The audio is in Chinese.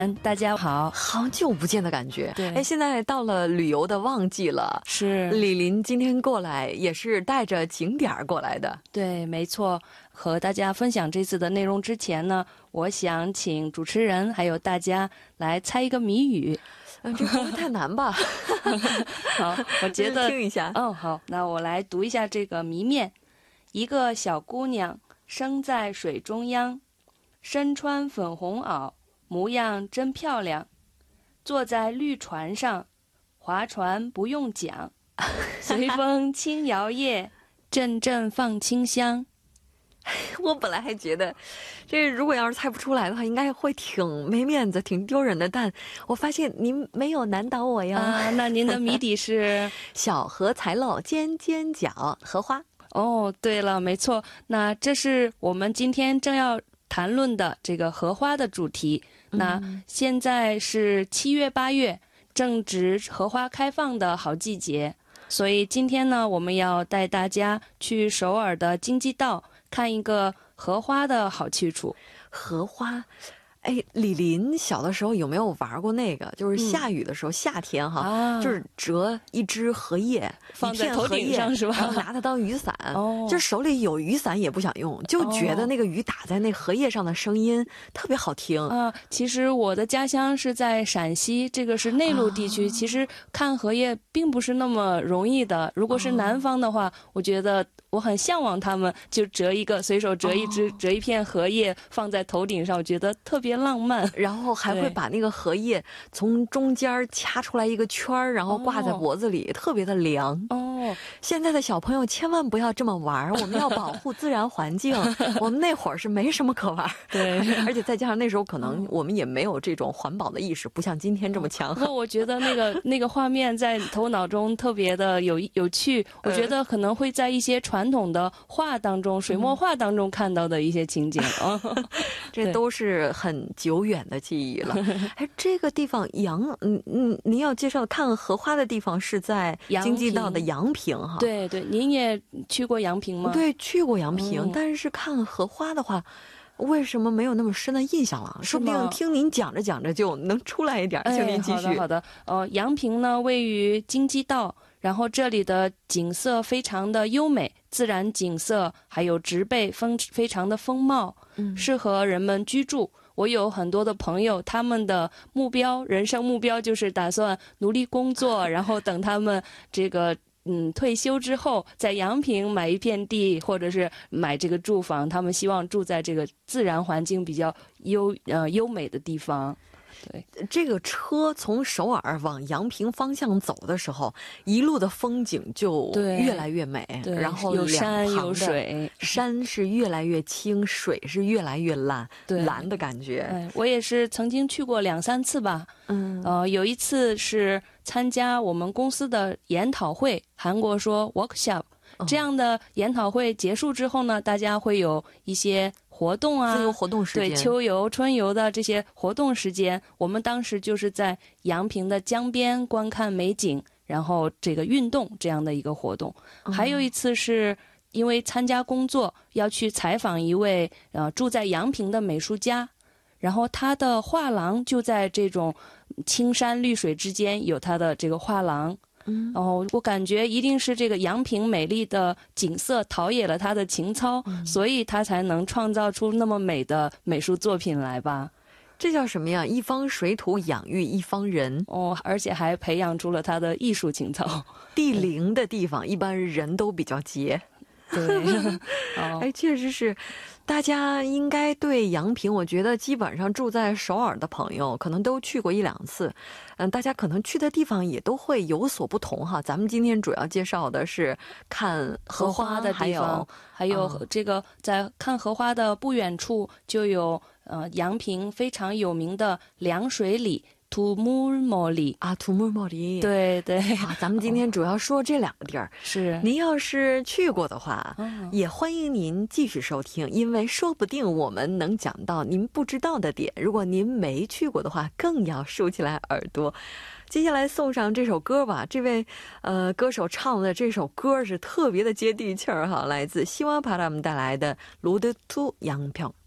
大家好， 好久不见的感觉。 对， 哎，现在到了旅游的旺季了， 是李林今天过来也是带着景点过来的。 对，没错。和大家分享这次的内容之前呢，我想请主持人还有大家来猜一个谜语。 这不会太难吧？ 好，我觉得听一下。 好，那我来读一下这个谜面。一个小姑娘生在水中央，身穿粉红袄，模样真漂亮，坐在绿船上，划船不用桨，随风轻摇曳，阵阵放清香。 我本来还觉得这如果要是猜不出来的话应该会挺没面子挺丢人的，但我发现您没有难倒我呀。 那您的谜底是小荷才露尖尖角，荷花。 哦，对了，没错，那这是我们今天正要谈论的这个荷花的主题。那现在是7月8月，正值荷花开放的好季节，所以今天呢，我们要带大家去首尔的京畿道看一个荷花的好去处。 荷花，哎，李林小的时候有没有玩过那个？就是下雨的时候，夏天哈，就是折一枝荷叶放在头顶上是吧？ 然后拿它当雨伞。就手里有雨伞也不想用，就觉得那个雨打在那荷叶上的声音特别好听。 其实我的家乡是在陕西，这个是内陆地区，其实看荷叶并不是那么容易的。如果是南方的话，我觉得我很向往他们就随手折一片荷叶放在头顶上，我觉得特别浪漫。 然后还会把那个荷叶从中间掐出来一个圈，然后挂在脖子里，特别的凉。现在的小朋友千万不要这么玩，我们要保护自然环境。我们那会儿是没什么可玩。 对， 而且再加上那时候可能我们也没有这种环保的意识，不像今天这么强。 不过我觉得那个画面在头脑中特别的有趣，我觉得可能会在一些传统的画当中，水墨画当中看到的一些情景。 这都是很久远的记忆了。哎，这个地方您要介绍看荷花的地方是在京畿道的阳平哈。 对，您也去过阳平吗？ 对，去过阳平，但是看荷花的话，为什么没有那么深的印象了？说不定听您讲着讲着就能出来一点。请您继续。 好的。阳平呢位于京畿道，然后这里的景色非常的优美，自然景色还有植被非常的丰茂，适合人们居住。我有很多的朋友，他们的人生目标就是打算努力工作，然后等他们这个退休之后，在阳平买一片地，或者是买这个住房，他们希望住在这个自然环境比较优美的地方。对， 这个车从首尔往阳平方向走的时候，一路的风景就越来越美，然后有山有水， 山是越来越清，水是越来越蓝的感觉。 我也是曾经去过2、3次吧。有一次是参加我们公司的研讨会，韩国说 workshop，这样的研讨会结束之后呢，大家会有一些活动啊， 自由活动时间， 对，秋游、春游的这些活动时间，我们当时就是在阳平的江边观看美景，然后这个运动这样的一个活动。还有一次是因为参加工作要去采访一位住在阳平的美术家，然后他的画廊就在这种青山绿水之间有他的这个画廊。我感觉一定是这个阳平美丽的景色陶冶了他的情操，所以他才能创造出那么美的美术作品来吧。 这叫什么呀？一方水土养育一方人。 而且还培养出了他的艺术情操。 地灵的地方一般人都比较洁。 对， 确实是，大家应该对阳平，我觉得基本上住在首尔的朋友可能都去过1、2次。大家可能去的地方也都会有所不同哈。咱们今天主要介绍的是看荷花的地方， 还有这个在看荷花的不远处就有阳平非常有名的凉水里。土木莫里啊，土木莫里， 对， 咱们今天主要说这2个地儿。 是， 您要是去过的话，也欢迎您继续收听，因为说不定我们能讲到您不知道的点。如果您没去过的话，更要竖起来耳朵。接下来送上这首歌吧，这位歌手唱的这首歌是特别的接地气儿哈，来自西瓦帕拉姆带来的《로드 투 양평》。